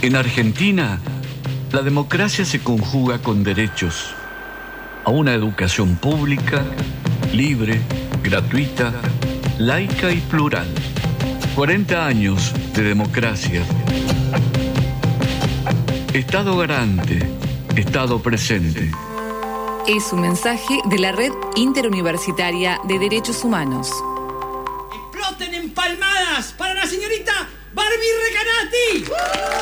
En Argentina, la democracia se conjuga con derechos a una educación pública, libre, gratuita, laica y plural. 40 años de democracia. Estado garante, Estado presente. Es un mensaje de la Red Interuniversitaria de Derechos Humanos. ¡Exploten en palmadas para la señorita Barbie Recanati!